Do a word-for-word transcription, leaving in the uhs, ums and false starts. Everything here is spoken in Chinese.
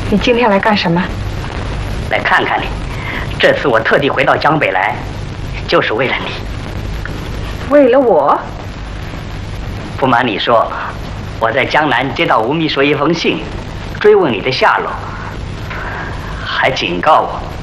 你今天来干什么？ 来看看你。这次我特地回到江北来，就是为了你。 为了我？ 不瞒你说，我在江南接到吴秘书一封信，追问你的下落，还警告我。